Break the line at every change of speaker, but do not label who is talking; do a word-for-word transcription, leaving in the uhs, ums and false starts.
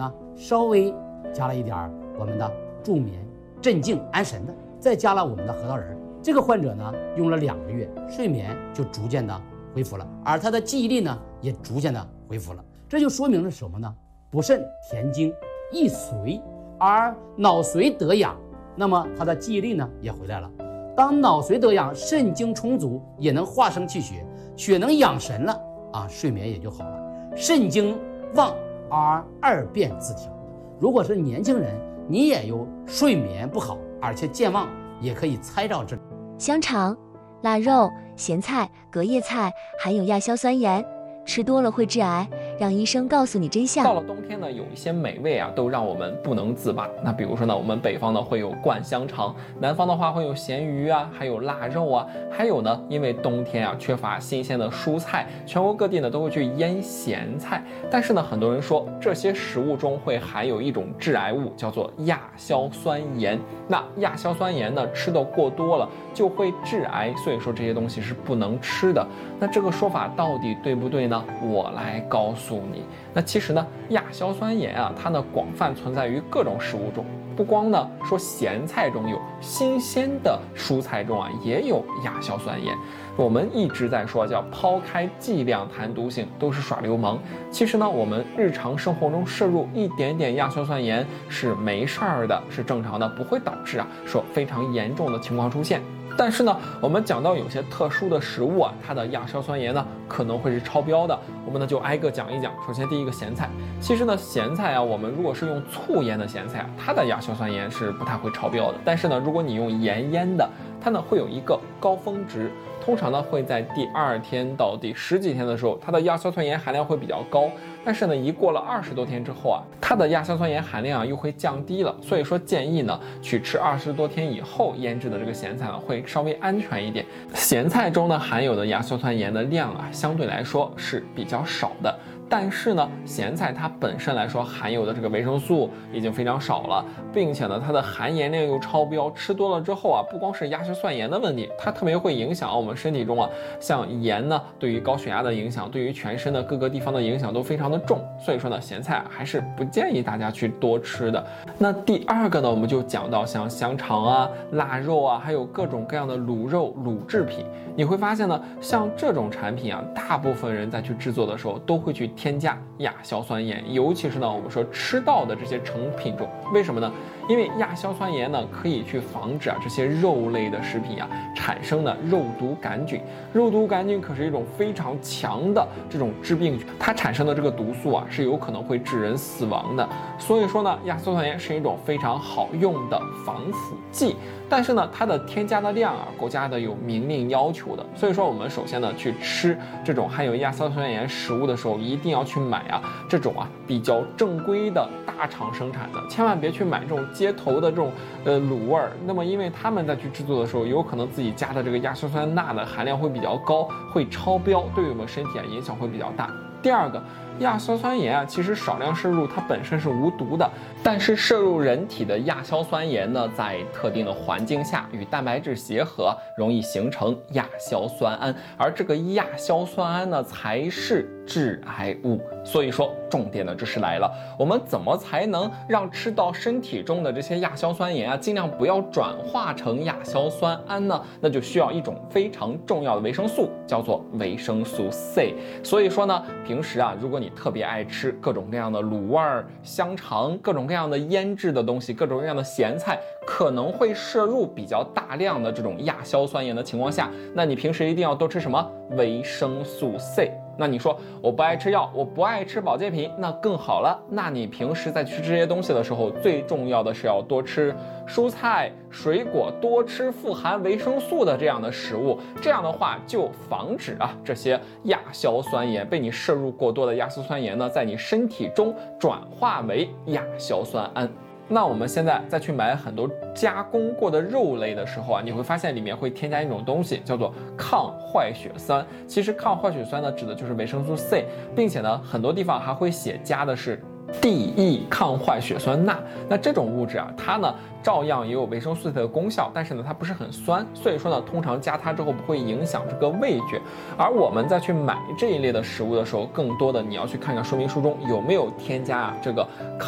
呢，稍微加了一点我们的助眠、镇静、安神的，再加了我们的核桃仁。这个患者呢，用了两个月，睡眠就逐渐的恢复了，而他的记忆力呢，也逐渐的恢复了。这就说明了什么呢？补肾填精易髓，而脑髓得养，那么他的记忆力呢也回来了。当脑髓得养，肾精充足，也能化生气血，血能养神了啊，睡眠也就好了。肾精旺而二便自调。如果是年轻人，你也有睡眠不好，而且健忘，也可以参照这。
香肠、腊肉、咸菜、隔夜菜含有亚硝酸盐，吃多了会致癌，让医生告诉你真相。
到了冬天呢，有一些美味啊，都让我们不能自拔。那比如说呢，我们北方呢会有灌香肠，南方的话会有咸鱼啊，还有腊肉啊，还有呢，因为冬天啊缺乏新鲜的蔬菜，全国各地呢都会去腌咸菜。但是呢，很多人说这些食物中会含有一种致癌物，叫做亚硝酸盐。那亚硝酸盐呢，吃的过多了就会致癌，所以说这些东西是不能吃的。那这个说法到底对不对呢？我来告诉你。那其实呢，亚硝酸盐啊，它呢广泛存在于各种食物中，不光呢说咸菜中有，新鲜的蔬菜中啊也有亚硝酸盐。我们一直在说叫抛开剂量谈毒性都是耍流氓，其实呢我们日常生活中摄入一点点亚硝酸盐是没事儿的，是正常的，不会导致啊说非常严重的情况出现。但是呢，我们讲到有些特殊的食物啊，它的亚硝酸盐呢可能会是超标的，我们呢就挨个讲一讲。首先第一个咸菜，其实呢咸菜啊，我们如果是用醋腌的咸菜啊，它的亚硝酸盐是不太会超标的。但是呢，如果你用盐腌的，它呢会有一个高峰值，通常呢会在第二天到第十几天的时候，它的亚硝酸盐含量会比较高。但是呢，一过了二十多天之后啊，它的亚硝酸盐含量啊又会降低了。所以说建议呢，去吃二十多天以后腌制的这个咸菜呢，会稍微安全一点。咸菜中呢含有的亚硝酸盐的量啊，相对来说是比较少的。但是呢，咸菜它本身来说含有的这个维生素已经非常少了，并且呢，它的含盐量又超标，吃多了之后啊，不光是亚硝酸盐的问题，它特别会影响我们身体中啊，像盐呢，对于高血压的影响，对于全身的各个地方的影响都非常的重。所以说呢，咸菜啊还是不建议大家去多吃的。那第二个呢，我们就讲到像香肠啊、腊肉啊，还有各种各样的卤肉、卤制品，你会发现呢，像这种产品啊，大部分人在去制作的时候都会去添加亚硝酸盐，尤其是呢我们说吃到的这些成品中。为什么呢？因为亚硝酸盐呢可以去防止啊这些肉类的食品啊产生的肉毒杆菌。肉毒杆菌可是一种非常强的这种致病菌，它产生的这个毒素啊是有可能会致人死亡的。所以说呢，亚硝酸盐是一种非常好用的防腐剂。但是呢，它的添加的量啊，国家的有明令要求的。所以说，我们首先呢，去吃这种含有亚硝酸盐食物的时候，一定要去买啊这种啊比较正规的大厂生产的，千万别去买这种街头的这种呃卤味儿。那么，因为他们在去制作的时候，有可能自己加的这个亚硝酸钠的含量会比较高，会超标，对于我们身体啊影响会比较大。第二个，亚硝酸盐啊，其实少量摄入它本身是无毒的，但是摄入人体的亚硝酸盐呢，在特定的环境下与蛋白质结合，容易形成亚硝酸胺，而这个亚硝酸胺呢，才是致癌物。所以说，重点的知识来了，我们怎么才能让吃到身体中的这些亚硝酸盐啊，尽量不要转化成亚硝酸胺呢？那就需要一种非常重要的维生素，叫做维生素 C。所以说呢，平时啊，如果你特别爱吃各种各样的卤味儿、香肠，各种各样的腌制的东西，各种各样的咸菜，可能会摄入比较大量的这种亚硝酸盐的情况下，那你平时一定要多吃什么？维生素 C。那你说我不爱吃药，我不爱吃保健品，那更好了。那你平时在吃这些东西的时候，最重要的是要多吃蔬菜、水果，多吃富含维生素的这样的食物。这样的话，就防止啊这些亚硝酸盐被你摄入过多的亚硝酸盐呢，在你身体中转化为亚硝酸胺。那我们现在再去买很多加工过的肉类的时候啊，你会发现里面会添加一种东西，叫做抗坏血酸。其实抗坏血酸呢，指的就是维生素 C， 并且呢，很多地方还会写加的是地异抗坏血酸钠。那这种物质啊，它呢照样也有维生素 C 的功效，但是呢它不是很酸，所以说呢通常加它之后不会影响这个味觉。而我们再去买这一类的食物的时候，更多的你要去看看说明书中有没有添加啊这个